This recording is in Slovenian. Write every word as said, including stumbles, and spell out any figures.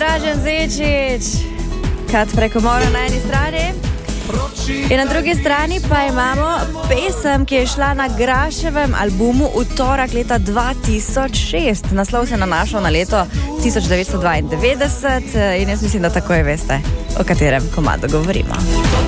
Dražen Zečič, Kat preko mora na eni strani. In na drugi strani pa imamo pesem, ki je šla na Graševem albumu v torek leta dva tisoč šest. Naslov se nanašal na leto tisoč devetsto dvaindevetdeset in jaz mislim, da takoj veste, o katerem komadu govorimo.